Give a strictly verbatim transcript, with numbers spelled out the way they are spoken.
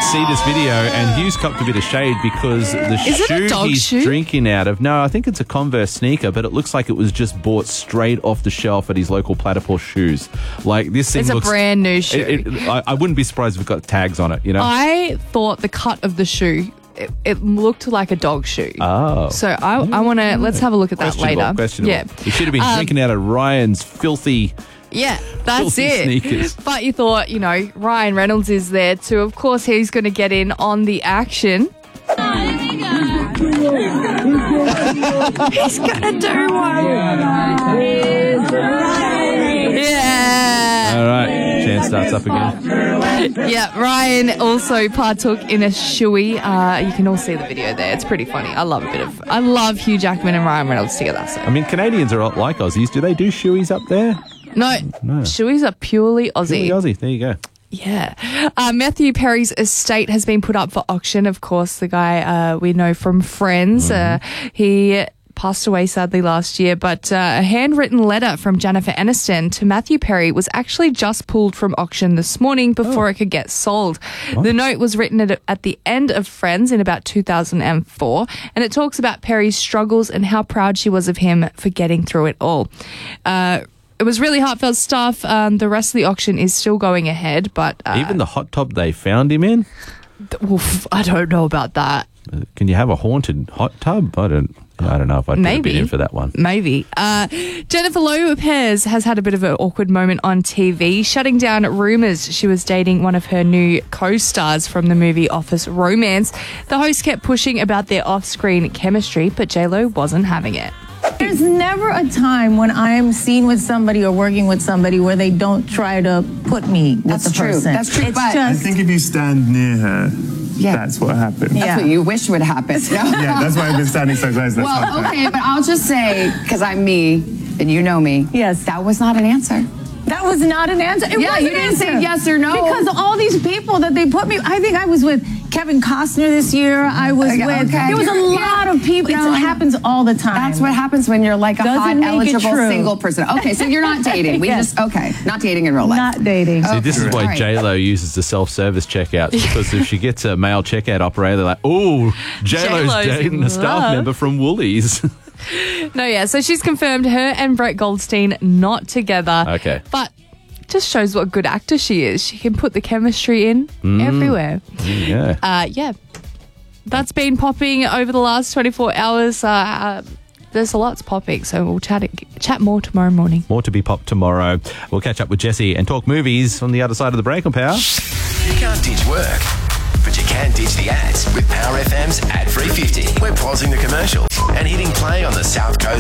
see this video, and Hughes copped a bit of shade because the Is it a shoe dog he's shoe? drinking out of, no, I think it's a Converse sneaker, but it looks like it was just bought straight off the shelf at his local Platypus Shoes. Like, this thing It's a looks... brand new shoe. It, it, I, I wouldn't be surprised if it got tags on it, you know? I thought the cut of the shoe, it, it looked like a dog shoe. Oh. So I, I want to, let's have a look at that Questionable, later. questionable. Yeah. He should have been Um, drinking out of Ryan's filthy... Yeah, that's Filthy it. sneakers. But you thought, you know, Ryan Reynolds is there too. Of course, he's going to get in on the action. He's going to do one. Yeah. All right, chance starts up again. Yeah, Ryan also partook in a shoey. Uh, you can all see the video there. It's pretty funny. I love a bit of... I love Hugh Jackman and Ryan Reynolds together. So. I mean, Canadians are a lot like Aussies. Do they do shoeys up there? No, No. shoeys are purely Aussie. Really Aussie. There you go. Yeah. Uh, Matthew Perry's estate has been put up for auction. Of course, the guy uh, we know from Friends. Uh, he passed away sadly last year, but uh, a handwritten letter from Jennifer Aniston to Matthew Perry was actually just pulled from auction this morning before Oh. it could get sold. The note was written at, at the end of Friends in about two thousand four, and it talks about Perry's struggles and how proud she was of him for getting through it all. Uh, It was really heartfelt stuff. Um, the rest of the auction is still going ahead, but... Uh, Even the hot tub they found him in? oof, I don't know about that. Uh, Can you have a haunted hot tub? I don't I don't know if I'd put a Maybe. bid in for that one. Maybe. Uh, Jennifer Lopez has had a bit of an awkward moment on T V, shutting down rumours she was dating one of her new co-stars from the movie Office Romance. The host kept pushing about their off-screen chemistry, but J-Lo wasn't having it. There's never a time when I'm seen with somebody or working with somebody where they don't try to put me with That's the true. person. That's true, It's but- just, I think if you stand near her, Yeah. that's what happens. Yeah. That's what you wish would happen. No? Yeah, that's why I've been standing so close. That's Well, not fair. okay, but I'll just say, because I'm me, and you know me. Yes. That was not an answer. that was not an answer. It Yeah, was you an didn't say answer. yes or no. Because all these people that they put me, I think I was with Kevin Costner this year. I was Okay, with, okay. there was a Yeah. lot of people. No, it happens all the time. That's what happens when you're like a Doesn't hot, make it eligible, true. single person. Okay, so you're not dating. We Yes. just, okay, not dating in real life. Not dating. See, this is Okay. why All right. J-Lo uses the self-service checkouts, because if she gets a male checkout operator, they're like, oh, J-Lo's, J-Lo's dating in a staff love. member from Woolies. No, yeah, so she's confirmed her and Brett Goldstein not together. Okay. But just shows what a good actor she is. She can put the chemistry in everywhere. Yeah. Uh, yeah. That's been popping over the last twenty-four hours. Uh, uh, there's a lot's popping, so we'll chat it, chat more tomorrow morning. More to be popped tomorrow. We'll catch up with Jesse and talk movies on the other side of the break on Power. You can't ditch work, but you can ditch the ads with Power F M's Ad three fifty. We're pausing the commercials and hitting play on the South Coast